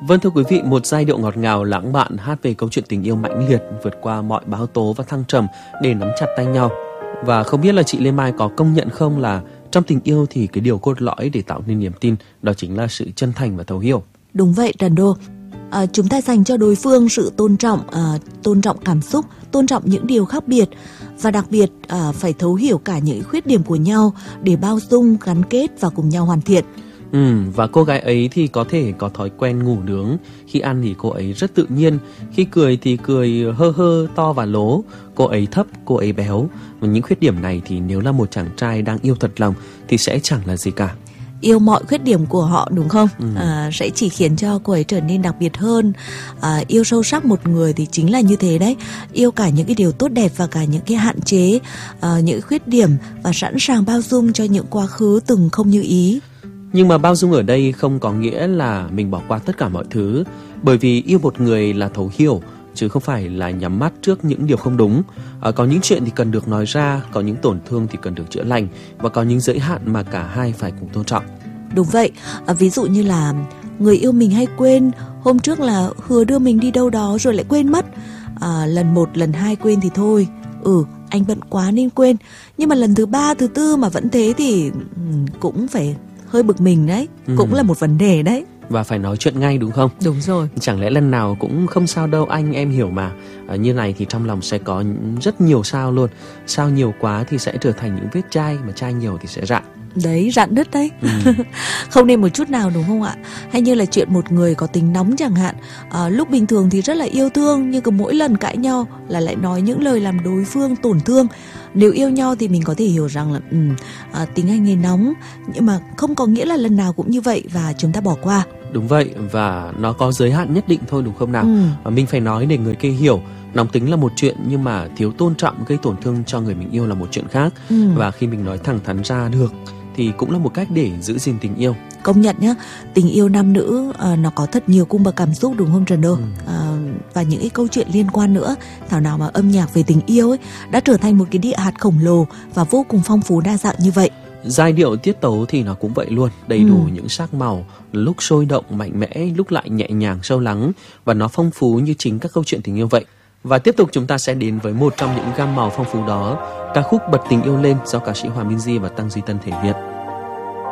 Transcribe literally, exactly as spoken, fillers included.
Vâng thưa quý vị, một giai điệu ngọt ngào lãng mạn hát về câu chuyện tình yêu mãnh liệt vượt qua mọi bão tố và thăng trầm để nắm chặt tay nhau. Và không biết là chị Lê Mai có công nhận không là trong tình yêu thì cái điều cốt lõi để tạo nên niềm tin đó chính là sự chân thành và thấu hiểu. Đúng vậy Trần Đô. À, chúng ta dành cho đối phương sự tôn trọng, à, tôn trọng cảm xúc, tôn trọng những điều khác biệt và đặc biệt à, phải thấu hiểu cả những khuyết điểm của nhau để bao dung, gắn kết và cùng nhau hoàn thiện. Ừ, và cô gái ấy thì có thể có thói quen ngủ nướng. Khi ăn thì cô ấy rất tự nhiên. Khi cười thì cười hơ hơ, to và lố. Cô ấy thấp, cô ấy béo. Và những khuyết điểm này thì nếu là một chàng trai đang yêu thật lòng thì sẽ chẳng là gì cả. Yêu mọi khuyết điểm của họ đúng không? Ừ. À, sẽ chỉ khiến cho cô ấy trở nên đặc biệt hơn. À, yêu sâu sắc một người thì chính là như thế đấy. Yêu cả những cái điều tốt đẹp và cả những cái hạn chế, à, những khuyết điểm và sẵn sàng bao dung cho những quá khứ từng không như ý. Nhưng mà bao dung ở đây không có nghĩa là mình bỏ qua tất cả mọi thứ. Bởi vì yêu một người là thấu hiểu, chứ không phải là nhắm mắt trước những điều không đúng. À, có những chuyện thì cần được nói ra, có những tổn thương thì cần được chữa lành, và có những giới hạn mà cả hai phải cùng tôn trọng. Đúng vậy, à, ví dụ như là người yêu mình hay quên, hôm trước là hứa đưa mình đi đâu đó rồi lại quên mất. À, lần một, lần hai quên thì thôi, ừ anh bận quá nên quên. Nhưng mà lần thứ ba, thứ tư mà vẫn thế thì um, cũng phải hơi bực mình đấy, ừ. Cũng là một vấn đề đấy. Và phải nói chuyện ngay đúng không? Đúng rồi. Chẳng lẽ lần nào cũng không sao đâu anh, em hiểu mà. À, như này thì trong lòng sẽ có rất nhiều sao luôn. Sao nhiều quá thì sẽ trở thành những vết chai, mà chai nhiều thì sẽ rạn. Đấy, rạn nứt đấy. Ừ. Không nên một chút nào đúng không ạ? Hay như là chuyện một người có tính nóng chẳng hạn, à, lúc bình thường thì rất là yêu thương, nhưng cứ mỗi lần cãi nhau là lại nói những lời làm đối phương tổn thương. Nếu yêu nhau thì mình có thể hiểu rằng là ừ, à, tính anh ấy nóng, nhưng mà không có nghĩa là lần nào cũng như vậy và chúng ta bỏ qua. Đúng vậy, và nó có giới hạn nhất định thôi đúng không nào? Ừ. Mình phải nói để người kia hiểu. Nóng tính là một chuyện, nhưng mà thiếu tôn trọng gây tổn thương cho người mình yêu là một chuyện khác. Ừ. Và khi mình nói thẳng thắn ra được thì cũng là một cách để giữ gìn tình yêu. Công nhận nhá, tình yêu nam nữ à, nó có thật nhiều cung bậc cảm xúc đúng không Trần Đô? Ừ. À, và những cái câu chuyện liên quan nữa. Thảo nào mà âm nhạc về tình yêu ấy đã trở thành một cái địa hạt khổng lồ và vô cùng phong phú đa dạng như vậy. Giai điệu tiết tấu thì nó cũng vậy luôn, đầy ừ. đủ những sắc màu, lúc sôi động mạnh mẽ, lúc lại nhẹ nhàng sâu lắng, và nó phong phú như chính các câu chuyện tình yêu vậy. Và tiếp tục chúng ta sẽ đến với một trong những gam màu phong phú đó, ca khúc Bật Tình Yêu Lên do ca sĩ Hòa Minzy và Tăng Duy Tân thể hiện.